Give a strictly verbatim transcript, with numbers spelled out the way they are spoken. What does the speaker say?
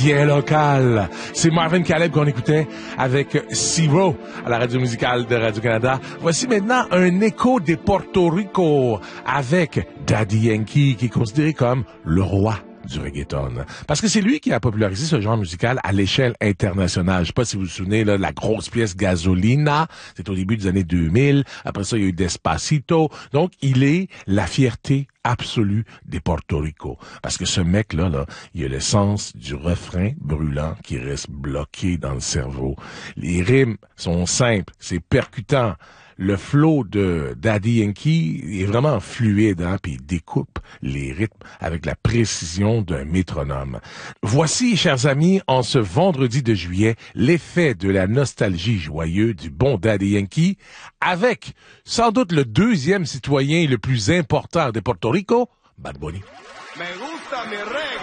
Bien local. C'est Marvin Caleb qu'on écoutait avec Zero à la radio musicale de Radio-Canada. Voici maintenant un écho des Porto Rico avec Daddy Yankee qui est considéré comme le roi du reggaeton. Parce que c'est lui qui a popularisé ce genre musical à l'échelle internationale. Je sais pas si vous vous souvenez, là, la grosse pièce Gasolina, c'est au début des années deux mille. Après ça, il y a eu Despacito. Donc, il est la fierté absolue des Porto Rico. Parce que ce mec-là, là, il a le sens du refrain brûlant qui reste bloqué dans le cerveau. Les rimes sont simples, c'est percutant. Le flow de Daddy Yankee est vraiment fluide, hein, puis il découpe les rythmes avec la précision d'un métronome. Voici, chers amis, en ce vendredi de juillet, l'effet de la nostalgie joyeuse du bon Daddy Yankee avec, sans doute, le deuxième citoyen le plus important de Porto Rico, Bad Bunny. Me gusta mi reggae.